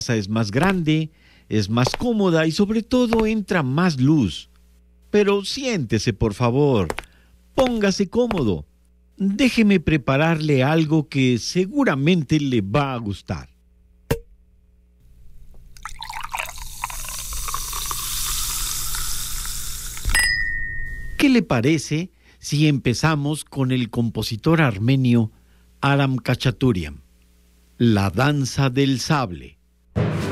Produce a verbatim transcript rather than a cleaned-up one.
Es más grande, es más cómoda y sobre todo entra más luz. Pero siéntese, por favor. Póngase cómodo. Déjeme prepararle algo que seguramente le va a gustar. ¿Qué le parece si empezamos con el compositor armenio Aram Khachaturian, La danza del sable?